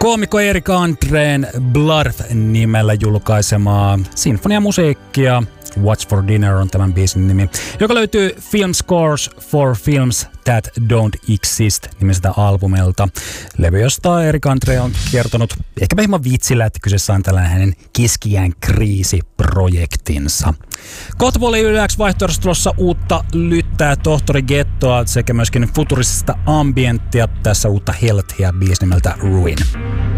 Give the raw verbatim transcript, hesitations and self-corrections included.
Koomikko Erik Andrén Blarf-nimellä julkaisemaa sinfoniamusiikkia. What's for Dinner on tämän biisin nimi, joka löytyy Film Scores for Films That Don't Exist -nimiseltä albumilta. Levy, josta Erik André on kertonut ehkäpä hieman vitsillä, että kyseessä on tällainen hänen keski-iän kriisiprojektinsa. Kohta puoli yleensä vaihtoehdossa tulossa uutta Lyttää Tohtori Gettoa sekä myöskin futuristista ambienttia. Tässä uutta Healthia biisi nimeltä Ruin.